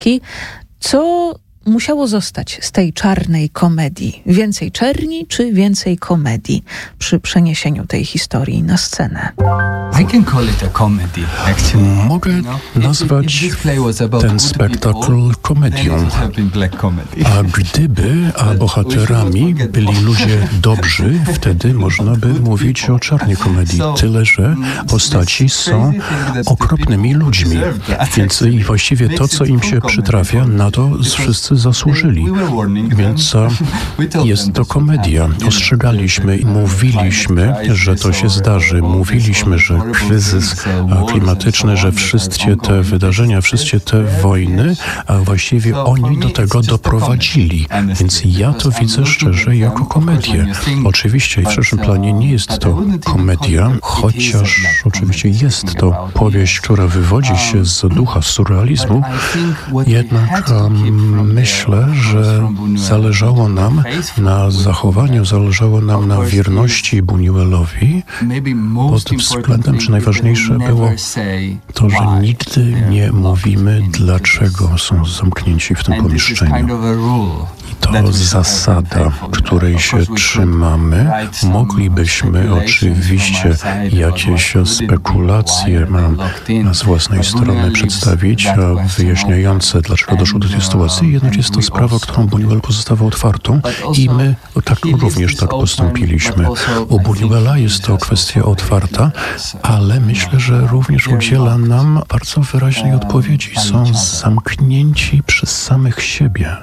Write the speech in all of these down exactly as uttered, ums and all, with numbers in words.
Kowalski. Co musiało zostać z tej czarnej komedii? Więcej czerni czy więcej komedii przy przeniesieniu tej historii na scenę? I can call it a comedy, actually. Mogę nazwać ten spektakl komedią. A gdyby a bohaterami byli ludzie dobrzy, wtedy można by mówić o czarnej komedii. Tyle, że postaci są okropnymi ludźmi. Więc i właściwie to, co im się przytrafia, na to wszyscy zasłużyli. Więc jest to komedia. Ostrzegaliśmy i mówiliśmy, że to się zdarzy. Mówiliśmy, że kryzys klimatyczny, że wszystkie te wydarzenia, wszystkie te wojny, a właściwie oni do tego doprowadzili. Więc ja to widzę szczerze jako komedię. Oczywiście w szerszym planie nie jest to komedia, chociaż oczywiście jest to powieść, która wywodzi się z ducha surrealizmu. Jednak um, myślę, że zależało nam na zachowaniu, zależało nam na wierności Buñuelowi pod względem, czy najważniejsze było to, że nigdy nie mówimy, dlaczego są zamknięci w tym pomieszczeniu. I to zasada, której się trzymamy. Moglibyśmy oczywiście jakieś spekulacje z własnej strony przedstawić, wyjaśniające, dlaczego doszło do tej sytuacji, jednak jest to sprawa, którą Buñuel pozostawał otwartą i my tak również tak postąpiliśmy. U Buñuela jest to kwestia otwarta, ale myślę, że również udziela nam bardzo wyraźnej odpowiedzi. Są zamknięci przez samych siebie.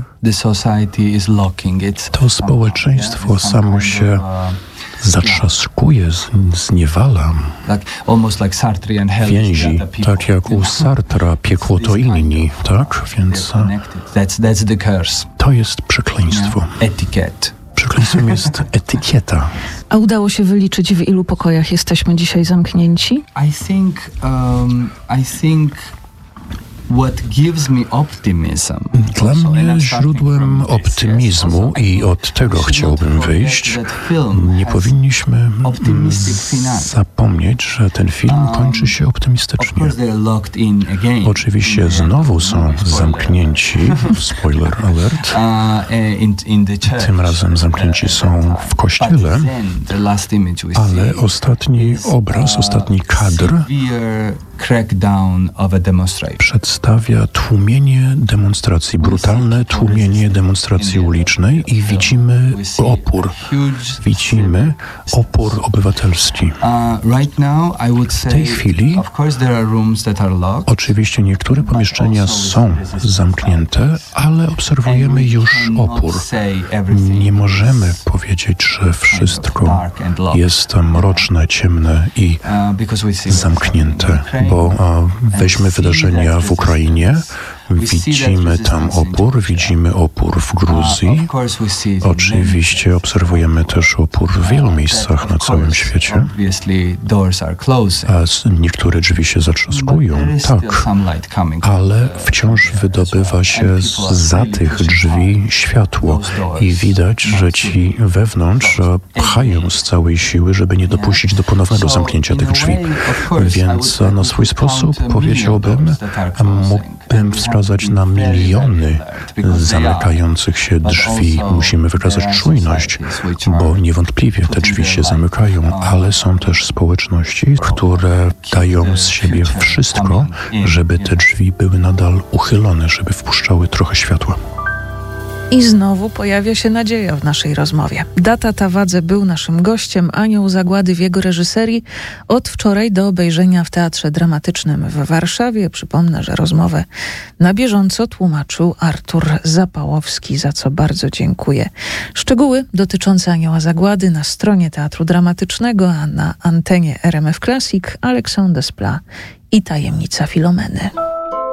To społeczeństwo samo się zatrzaskuje, zniewala. Więzi, tak jak u Sartra, piekło to inni, tak? Więc to jest przekleństwo. Przekleństwem jest etykieta. A udało się wyliczyć, w ilu pokojach jesteśmy dzisiaj zamknięci? I think, um, I think what gives me optimism. Dla mnie źródłem optymizmu, i od tego chciałbym wyjść, nie powinniśmy zapomnieć, że ten film kończy się optymistycznie. Oczywiście znowu są zamknięci, spoiler alert, tym razem zamknięci są w kościele, ale ostatni obraz, ostatni kadr przedstawia tłumienie demonstracji, brutalne tłumienie demonstracji ulicznej i widzimy opór. Widzimy opór obywatelski. W tej chwili oczywiście niektóre pomieszczenia są zamknięte, ale obserwujemy już opór. Nie możemy powiedzieć, że wszystko jest mroczne, ciemne i zamknięte, bo weźmy wydarzenia w Ukrainie, widzimy tam opór, widzimy opór w Gruzji. Oczywiście obserwujemy też opór w wielu miejscach na całym świecie. A niektóre drzwi się zatrzaskują, tak, ale wciąż wydobywa się zza tych drzwi światło i widać, że ci wewnątrz pchają z całej siły, żeby nie dopuścić do ponownego zamknięcia tych drzwi. Więc na swój sposób powiedziałbym, mógłbym wskazać na miliony zamykających się drzwi. Musimy wykazać czujność, bo niewątpliwie te drzwi się zamykają, ale są też społeczności, które dają z siebie wszystko, żeby te drzwi były nadal uchylone, żeby wpuszczały trochę światła. I znowu pojawia się nadzieja w naszej rozmowie. Data Tawadze był naszym gościem, Anioł Zagłady w jego reżyserii od wczoraj do obejrzenia w Teatrze Dramatycznym w Warszawie. Przypomnę, że rozmowę na bieżąco tłumaczył Artur Zapałowski, za co bardzo dziękuję. Szczegóły dotyczące Anioła Zagłady na stronie Teatru Dramatycznego, a na antenie R M F Classic Alexandre Desplat i Tajemnica Filomeny.